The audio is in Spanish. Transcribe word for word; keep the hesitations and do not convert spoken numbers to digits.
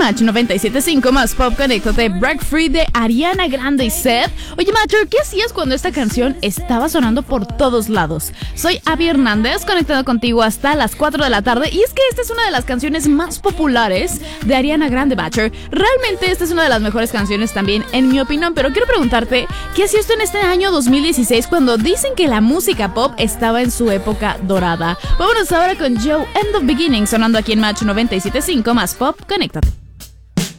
Match noventa y siete punto cinco más Pop, conéctate. Break Free de Ariana Grande y Seth. Oye, Matcher, ¿qué hacías cuando esta canción estaba sonando por todos lados? Soy Abby Hernández, conectado contigo hasta las cuatro de la tarde. Y es que esta es una de las canciones más populares de Ariana Grande, Matcher. Realmente esta es una de las mejores canciones también, en mi opinión. Pero quiero preguntarte, ¿qué hacías tú en este año dos mil dieciséis cuando dicen que la música pop estaba en su época dorada? Vámonos ahora con Joe, End of Beginning, sonando aquí en Match noventa y siete punto cinco más Pop, conéctate.